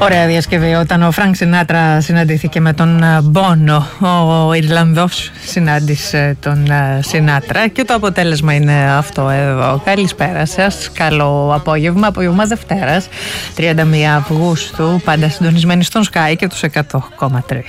Ωραία διασκευή όταν ο Φρανκ Σινάτρα συναντήθηκε με τον Μπόνο. Ο Ιρλανδός συνάντησε τον Σινάτρα και το αποτέλεσμα είναι αυτό εδώ. Καλησπέρα σας, καλό απόγευμα Δευτέρας 31 Αυγούστου, πάντα συντονισμένοι στον Sky και τους 100,3.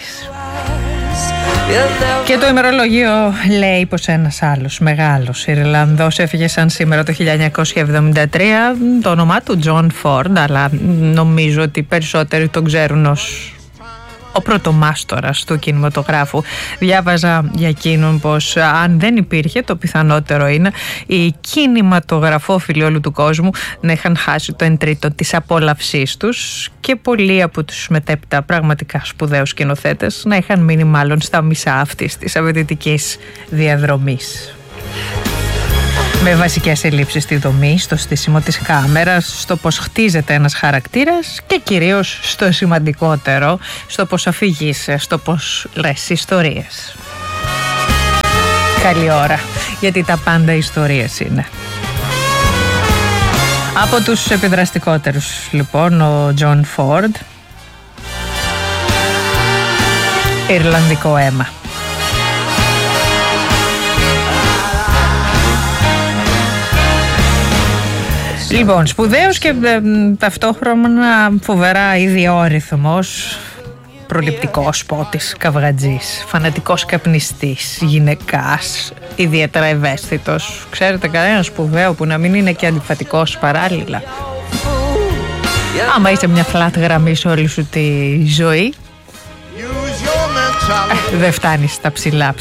Και το ημερολόγιο λέει πως ένας άλλος μεγάλος Ιρλανδός έφυγε σαν σήμερα το 1973. Το όνομά του John Ford, αλλά νομίζω ότι περισσότεροι τον ξέρουν ως ο πρωτομάστορας του κινηματογράφου. Διάβαζα για εκείνον πως αν δεν υπήρχε, το πιθανότερο είναι οι κινηματογραφόφιλοι όλου του κόσμου να είχαν χάσει το 1/3 της απόλαυσής τους και πολλοί από τους μετέπειτα πραγματικά σπουδαίους σκηνοθέτες να είχαν μείνει μάλλον στα μισά αυτής της απαιτητικής διαδρομής. Με βασικές ελλείψεις στη δομή, στο στήσιμο της κάμερας, στο πώς χτίζεται ένας χαρακτήρας και κυρίως στο σημαντικότερο, στο πώς αφηγείσαι, στο πώς λες ιστορίες. Καλή ώρα, γιατί τα πάντα ιστορίες είναι. Από τους επιδραστικότερους λοιπόν ο John Ford, Ιρλανδικό αίμα. Λοιπόν, σπουδαίος και ταυτόχρονα φοβερά ιδιόρυθμος, προληπτικός πότης καυγατζής, φανατικός καπνιστής, γυναικάς, ιδιαίτερα ευαίσθητος. Ξέρετε κανένα σπουδαίο που να μην είναι και αντιφατικός παράλληλα? Άμα είσαι μια flat γραμμή σε όλη σου τη ζωή, δεν φτάνεις στα ψηλά.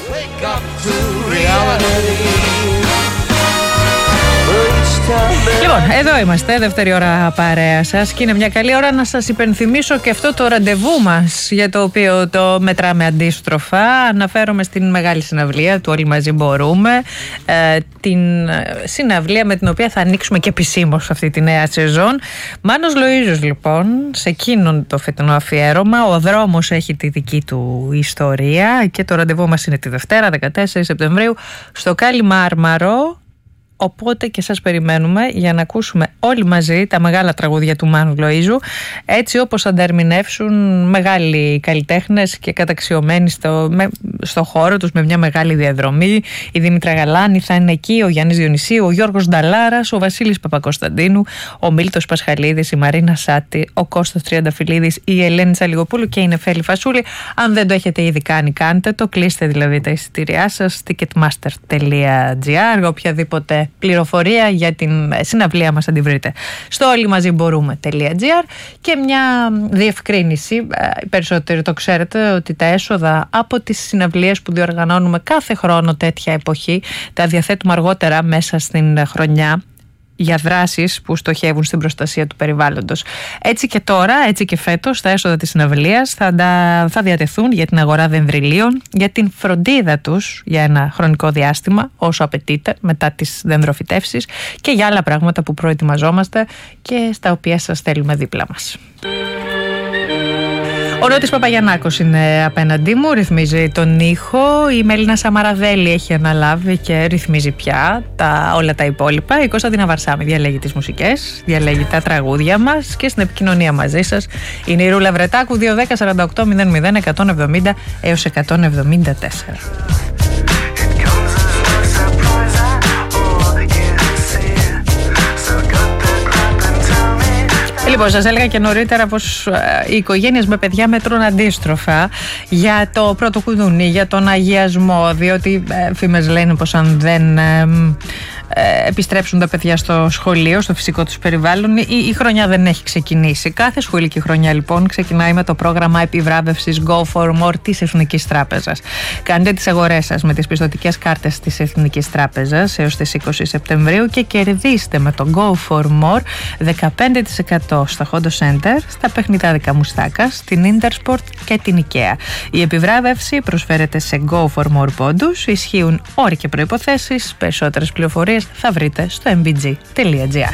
Λοιπόν, εδώ είμαστε, δεύτερη ώρα παρέα σας και είναι μια καλή ώρα να σας υπενθυμίσω και αυτό το ραντεβού μας, για το οποίο το μετράμε αντίστροφα. Αναφέρομαι στην μεγάλη συναυλία του Όλοι Μαζί Μπορούμε, την συναυλία με την οποία θα ανοίξουμε και επισήμως αυτή τη νέα σεζόν. Μάνος Λοΐζος λοιπόν, σε εκείνον το φετινό αφιέρωμα. Ο δρόμος έχει τη δική του ιστορία και το ραντεβού μας είναι τη Δευτέρα 14 Σεπτεμβρίου στο Κάλι Μάρμαρο. Οπότε και σας περιμένουμε για να ακούσουμε όλοι μαζί τα μεγάλα τραγούδια του Μάνου Λοΐζου, έτσι όπως θα τα ερμηνεύσουν μεγάλοι καλλιτέχνες και καταξιωμένοι στο χώρο τους με μια μεγάλη διαδρομή. Η Δήμητρα Γαλάνη θα είναι εκεί, ο Γιάννης Διονυσίου, ο Γιώργος Νταλάρας, ο Βασίλης Παπακοσταντίνου, ο Μίλτος Πασχαλίδης, η Μαρίνα Σάτη, ο Κώστας Τριανταφυλλίδης, η Ελένη Τσαλιγοπούλου και η Νεφέλη Φασούλη. Αν δεν το έχετε ήδη κάνει, κάντε το. Κλείστε δηλαδή τα εισιτήριά σας ticketmaster.gr. Οποιαδήποτε πληροφορία για την συναυλία μας θα την βρείτε στο όλοιμαζιμπορούμε.gr. Και μια διευκρίνηση, περισσότεροι το ξέρετε, ότι τα έσοδα από τις συναυλίες που διοργανώνουμε κάθε χρόνο τέτοια εποχή τα διαθέτουμε αργότερα μέσα στην χρονιά για δράσεις που στοχεύουν στην προστασία του περιβάλλοντος. Έτσι και τώρα, έτσι και φέτος, τα έσοδα της συναυλίας θα διατεθούν για την αγορά δενδριλίων, για την φροντίδα τους για ένα χρονικό διάστημα, όσο απαιτείται μετά τις δενδροφυτεύσεις, και για άλλα πράγματα που προετοιμαζόμαστε και στα οποία σας θέλουμε δίπλα μας. Ο Νότης Παπαγιαννάκος είναι απέναντί μου, ρυθμίζει τον ήχο. Η Μελίνα Σαμαραδέλη έχει αναλάβει και ρυθμίζει πια όλα τα υπόλοιπα. Η Κωνσταντίνα Βαρσάμι διαλέγει τις μουσικές, διαλέγει τα τραγούδια μας και στην επικοινωνία μαζί σας είναι η Ρούλα Βρετάκου, 210 48 00 170 έως 174. Λοιπόν, σας έλεγα και νωρίτερα πως οι οικογένειες με παιδιά μετρούν αντίστροφα για το πρώτο κουδούνι, για τον αγιασμό, διότι φήμες λένε πως αν δεν επιστρέψουν τα παιδιά στο σχολείο, στο φυσικό τους περιβάλλον, η χρονιά δεν έχει ξεκινήσει. Κάθε σχολική χρονιά λοιπόν ξεκινάει με το πρόγραμμα επιβράβευσης Go for More της Εθνικής Τράπεζας. Κάντε τις αγορές σας με τις πιστωτικές κάρτες της Εθνικής Τράπεζας έως τις 20 Σεπτεμβρίου και κερδίστε με το Go for More 15% στα Hondo Center, στα παιχνιδάδικα Μουστάκα, στην Intersport και την IKEA. Η επιβράβευση προσφέρεται σε Go for More πόντους, ισχύουν όροι και προϋποθέσεις. Περισσότερες πληροφορίες θα βρείτε στο mbg.gr.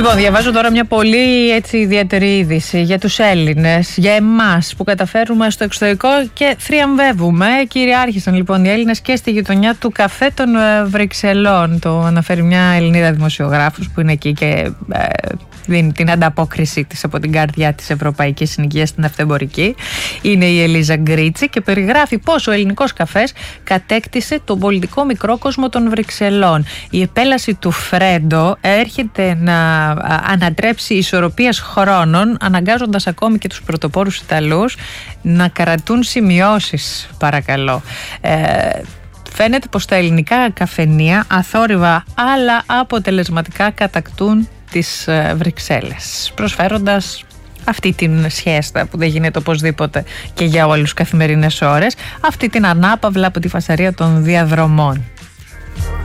Λοιπόν, διαβάζω τώρα μια πολύ έτσι ιδιαίτερη είδηση για τους Έλληνες, για εμάς που καταφέρουμε στο εξωτερικό και θριαμβεύουμε. Κυριάρχησαν λοιπόν οι Έλληνες και στη γειτονιά του καφέ των Βρυξελών. Το αναφέρει μια Ελληνίδα δημοσιογράφος που είναι εκεί και δίνει την ανταπόκρισή της από την καρδιά της ευρωπαϊκής συνοικίας στην αυτεμπορική. Είναι η Ελίζα Γκρίτσι και περιγράφει πώς ο ελληνικός καφές κατέκτησε τον πολιτικό μικρόκοσμο των Βρυξελών. Η επέλαση του Φρέντο έρχεται να ανατρέψει ισορροπίας χρόνων, αναγκάζοντας ακόμη και τους πρωτοπόρους Ιταλούς να κρατούν σημειώσεις, παρακαλώ. Φαίνεται πως τα ελληνικά καφενεία αθόρυβα αλλά αποτελεσματικά κατακτούν τις Βρυξέλλες, προσφέροντας αυτή την σχέστα που δεν γίνεται οπωσδήποτε και για όλους καθημερινές ώρες, αυτή την ανάπαυλα από τη φασαρία των διαδρομών.